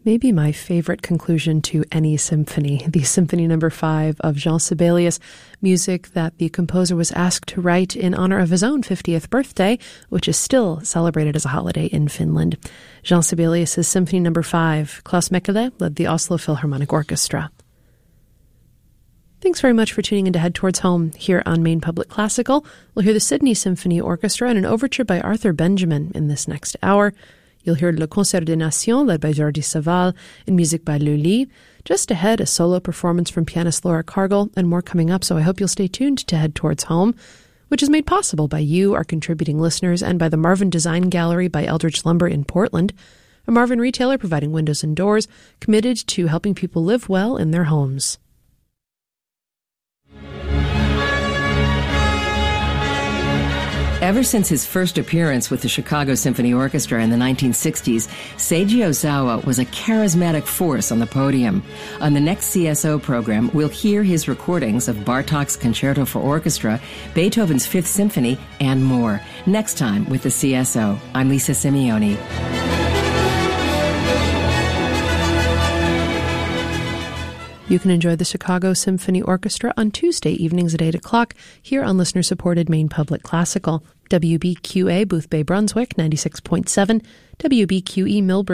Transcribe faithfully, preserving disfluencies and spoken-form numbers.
Maybe my favorite conclusion to any symphony, the Symphony Number Five of Jean Sibelius, music that the composer was asked to write in honor of his own fiftieth birthday, which is still celebrated as a holiday in Finland. Jean Sibelius' Symphony Number Five. Klaus Mekele led the Oslo Philharmonic Orchestra. Thanks very much for tuning in to Head Towards Home here on Maine Public Classical. We'll hear the Sydney Symphony Orchestra and an overture by Arthur Benjamin in this next hour. You'll hear Le Concert des Nations, led by Jordi Savall, and music by Lully. Just ahead, a solo performance from pianist Laura Cargill, and more coming up, so I hope you'll stay tuned to Head Towards Home, which is made possible by you, our contributing listeners, and by the Marvin Design Gallery by Eldridge Lumber in Portland, a Marvin retailer providing windows and doors, committed to helping people live well in their homes. Ever since his first appearance with the Chicago Symphony Orchestra in the nineteen sixties, Seiji Ozawa was a charismatic force on the podium. On the next C S O program, we'll hear his recordings of Bartók's Concerto for Orchestra, Beethoven's Fifth Symphony, and more. Next time with the C S O. I'm Lisa Simeoni. You can enjoy the Chicago Symphony Orchestra on Tuesday evenings at eight o'clock here on listener-supported Maine Public Classical. W B Q A, Booth Bay, Brunswick, ninety-six point seven, W B Q E, Millbury,